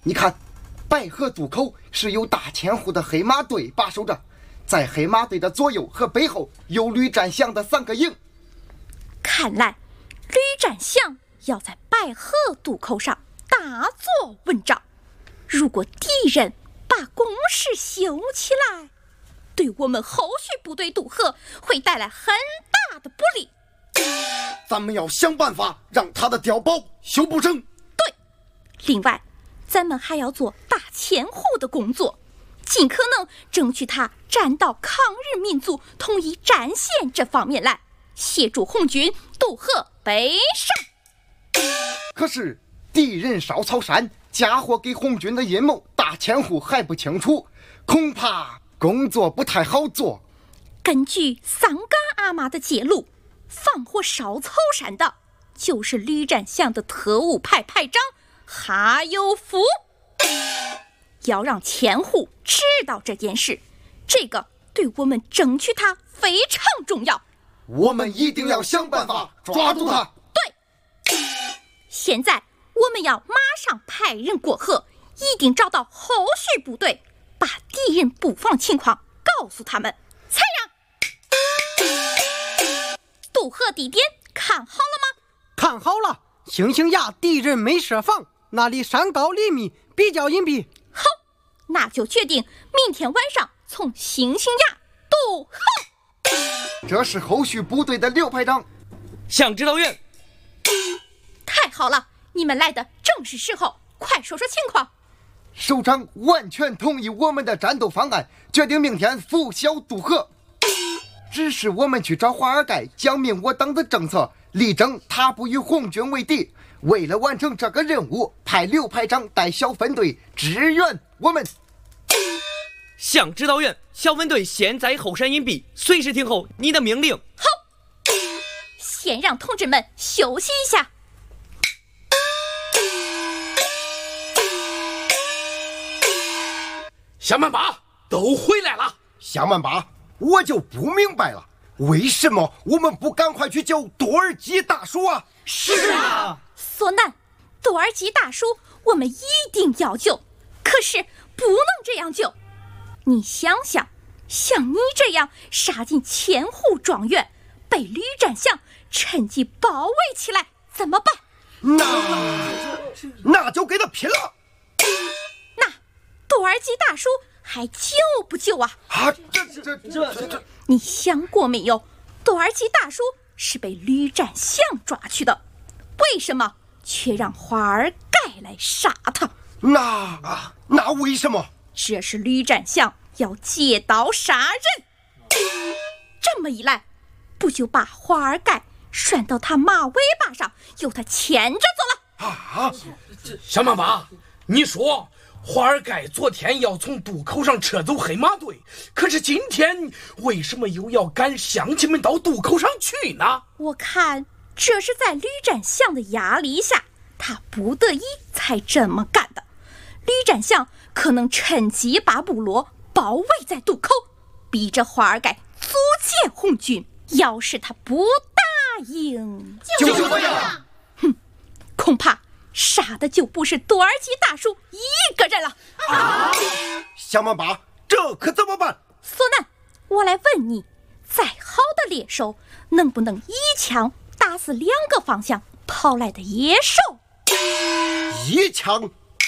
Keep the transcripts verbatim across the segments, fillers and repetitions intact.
你看，白河渡口是由大千户的黑马队把守着，在黑马队的左右和背后有吕占相的三个营。 看来吕占相要在白河渡口上大做文章。如果敌人把工事修起来，对我们后续部队渡河会带来很大的不利。 咱们要想办法让他的碉堡修不成。 对，另外咱们还要做大千户的工作，尽可能争取他站到抗日民族统一战线这方面来，协助红军渡河北上。 可是敌人烧草山，家伙给红军的阴谋大千户还不清楚，恐怕工作不太好做。 根据桑嘎阿妈的揭露，放火烧草山的就是吕占相的特务派派长哈有福。要让千户知道这件事，这个对我们争取他非常重要。 我们一定要想办法抓住他。 对，现在我们要马上派人过河，一定找到后续部队，把敌人布防情况告诉他们。采样。渡河地点看好了吗？ 看好了，星星崖敌人没设防，那里山高林密，比较隐蔽。 好，那就决定明天晚上从星星崖渡河。 这是后续部队的刘排长。 向指导员。 太好了，你们来的正是时候，快说说情况。 首长完全同意我们的战斗方案，决定明天拂晓渡河。只是我们去找华尔盖讲明我党的政策，力争他不与红军为敌。为了完成这个任务，派刘排长带小分队支援我们。 向指导员，小分队现在后山隐蔽，随时听候你的命令。 好，先让同志们休息一下。 小曼巴都回来了。 小曼巴，我就不明白了，为什么我们不赶快去救多尔基大叔啊？ 是啊， 索南，多尔基大叔我们一定要救，可是不能这样救。你想想，像你这样杀进千户庄园，被吕占相趁机包围起来，怎么办？ 那那就给他拼了！ 那多尔基大叔还救不救啊？ 啊，这这这这这！ 你想过没有？多尔基大叔是被吕占相抓去的，为什么却让华尔盖来杀他？ 那那为什么？ 这是吕占相要借刀杀人。这么一来，不就把华尔盖拴到他马尾巴上，由他牵着走了？ 啊！ 小曼巴，你说华尔盖昨天要从渡口上撤走黑马队，可是今天为什么又要赶乡亲们到渡口上去呢？ 我看这是在吕占相的压力下，他不得已才这么干的。吕占相可能趁机把部落包围在渡口，逼着华尔盖阻截红军。要是他不答应， 就这样。 哼，恐怕杀的就不是多尔基大叔一个人了。 啊！ 小曼巴，这可怎么办？ 索南，我来问你，再好的猎手能不能一枪打死两个方向跑来的野兽？ 一枪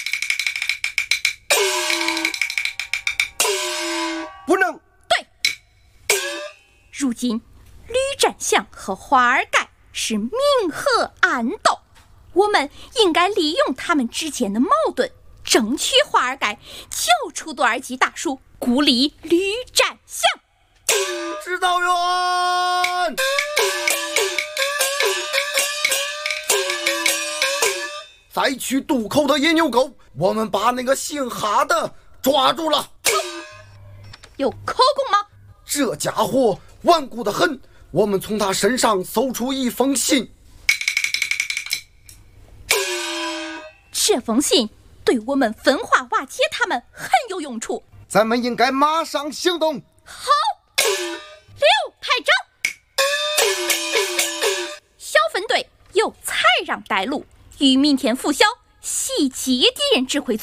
不能。 对，如今吕占相和华尔盖是明和暗斗，我们应该利用他们之间的矛盾，争取华尔盖救出多尔基大叔，孤立吕占相。 指导员，再去渡口的野牛沟，我们把那个姓哈的抓住了。 有口供吗？ 这家伙顽固得很，我们从他身上搜出一封信。 这封信对我们分化瓦解他们很有用处， 咱们应该马上行动。 好，刘排长，小分队由蔡让带路，于明天拂晓袭击敌人指挥所。